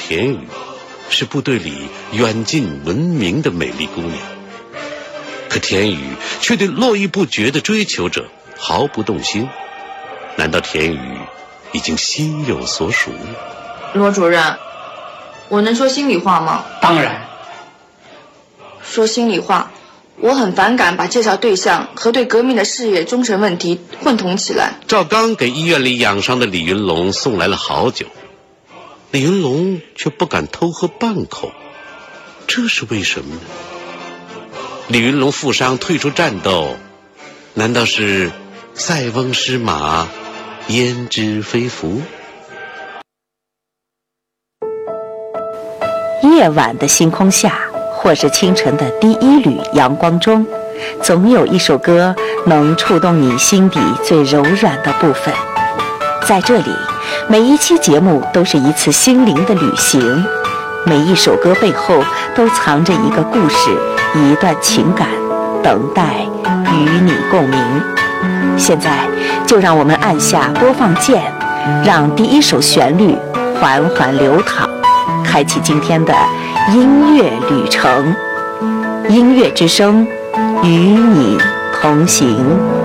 田雨是部队里远近闻名的美丽姑娘，可田雨却对络绎不绝的追求者毫不动心。难道田雨已经心有所属？ 罗主任，我能说心里话吗？ 当然。 说心里话，我很反感把介绍对象和对革命的事业忠诚问题混同起来。 赵刚给医院里养伤的李云龙送来了好酒，李云龙却不敢偷喝半口，这是为什么呢？李云龙负伤退出战斗，难道是塞翁失马焉知非福？ 夜晚的星空下，或是清晨的第一缕阳光中，总有一首歌能触动你心底最柔软的部分。在这里，每一期节目都是一次心灵的旅行，每一首歌背后都藏着一个故事，一段情感，等待与你共鸣。现在就让我们按下播放键，让第一首旋律缓缓流淌，开启今天的音乐旅程。音乐之声，与你同行。